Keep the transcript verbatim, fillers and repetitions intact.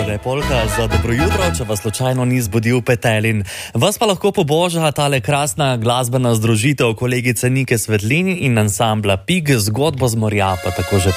da je polka za dobro jutro, če vas slučajno ni zbudil petelin. Vas pa lahko poboža tale krasna glasbena združitev kolegice Nike Svetlin in ansambla Pig, zgodbo z morja, pa tako že